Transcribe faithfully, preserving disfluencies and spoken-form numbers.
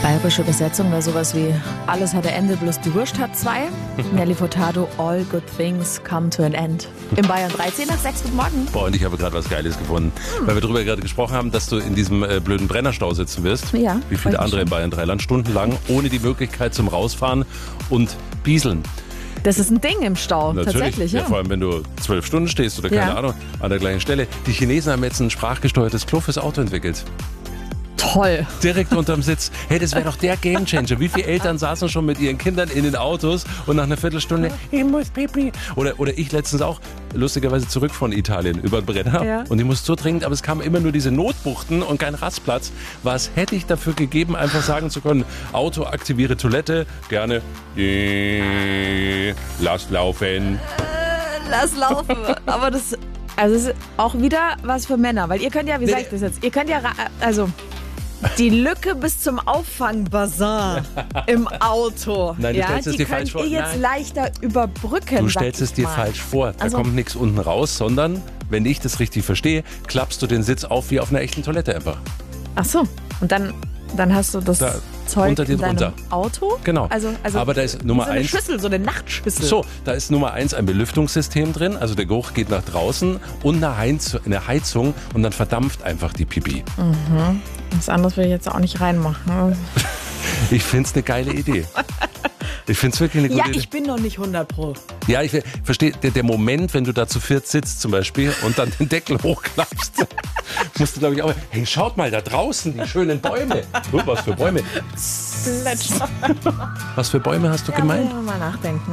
Bayerische Übersetzung wäre sowas wie alles hat ein Ende, bloß die Wurst hat zwei. Nelly Furtado, all good things come to an end. Im Bayern dreizehn nach sechs, guten Morgen. Boah, und ich habe gerade was Geiles gefunden. Hm. Weil wir darüber gerade gesprochen haben, dass du in diesem äh, blöden Brennerstau sitzen wirst. Ja. Wie viele andere in Bayern Dreiland, stundenlang, ohne die Möglichkeit zum Rausfahren und Bieseln. Das ist ein Ding im Stau, Natürlich, tatsächlich. Ja. Ja, vor allem, wenn du zwölf Stunden stehst oder keine Ja. Ahnung, an der gleichen Stelle. Die Chinesen haben jetzt ein sprachgesteuertes Klo fürs Auto entwickelt. Toll. Direkt unterm Sitz. Hey, das wäre doch der Gamechanger. Wie viele Eltern saßen schon mit ihren Kindern in den Autos und nach einer Viertelstunde, ich muss pipi. Oder, oder ich letztens auch, lustigerweise zurück von Italien über den Brenner. Ja. Und ich musste so dringend, aber es kamen immer nur diese Notbuchten und kein Rastplatz. Was hätte ich dafür gegeben, einfach sagen zu können, Auto, aktiviere Toilette, gerne, äh, lass laufen. Lass laufen. Aber das, also es ist auch wieder was für Männer, weil ihr könnt ja, wie Nee, sag ich das jetzt, ihr könnt ja, ra- also die Lücke bis zum Auffangbazar im Auto, Nein, du ja, stellst es die dir könnt falsch vor. ihr jetzt Nein. leichter überbrücken. Du sag stellst ich es dir mal. falsch vor. Da Also- kommt nichts unten raus, sondern, wenn ich das richtig verstehe, klappst du den Sitz auf wie auf einer echten Toilette einfach. Ach so, und dann, dann hast du das Da, Zeug unter dir in deinem drunter. Auto? Genau. Also, also Aber da ist Nummer so eine eins. Schüssel, so eine Nachtschüssel. So, da ist Nummer eins ein Belüftungssystem drin, also der Geruch geht nach draußen und eine, Heiz eine Heizung und dann verdampft einfach die Pipi. Was anderes will ich jetzt auch nicht reinmachen. Ich finde es eine geile Idee. Ich finde es wirklich eine gute Ja, Idee. ich bin noch nicht hundert Pro. Ja, ich verstehe, der, der Moment, wenn du da zu viert sitzt zum Beispiel und dann den Deckel hochklappst, musst du glaube ich auch, hey, schaut mal da draußen, die schönen Bäume. Oh, was für Bäume. Was für Bäume hast du Ja, gemeint? mal nachdenken.